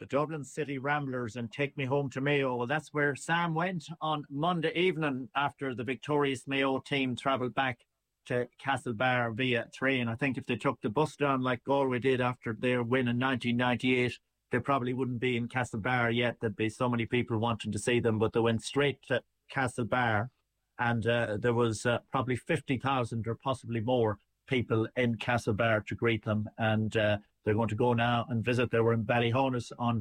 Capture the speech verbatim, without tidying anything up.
the Dublin City Ramblers and Take Me Home to Mayo. Well, that's where Sam went on Monday evening after the victorious Mayo team travelled back to Castlebar via train. I think if they took the bus down like Galway did after their win in nineteen ninety-eight, they probably wouldn't be in Castlebar yet. There'd be so many people wanting to see them, but they went straight to Castlebar, and uh, there was uh, probably fifty thousand or possibly more people in Castlebar to greet them, and uh, they're going to go now and visit. They were in Ballyhonus on